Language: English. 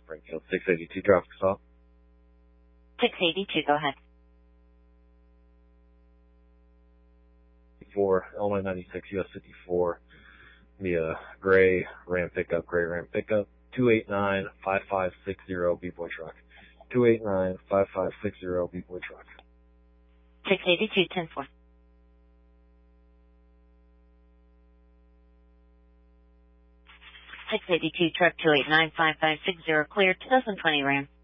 Springfield. 682 traffic stop. 682, go ahead. 4, Illinois 96, US 54. Via gray Ram pickup, 289-5560 B-Boy truck. 289-5560 B-Boy truck. 682, 10-4. 682, truck 289-5560, clear, 2020 Ram.